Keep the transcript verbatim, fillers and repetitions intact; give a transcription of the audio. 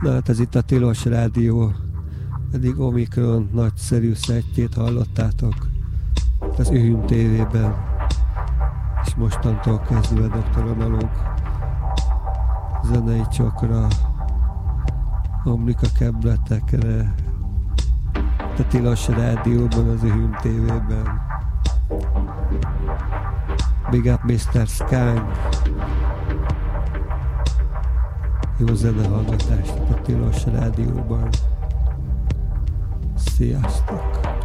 Na hát ez itt a Tilos Rádió, eddig Omikron nagyszerű szettjét hallottátok az Ühüm té vében, és mostantól kezdve doktor Analóg zenei csokra, omlik a kebletekre, a Tilos Rádióban, az Ühüm té vében. Big up miszter Skang! Jó zenehallgatást a Tilos Rádióban. Sziasztok!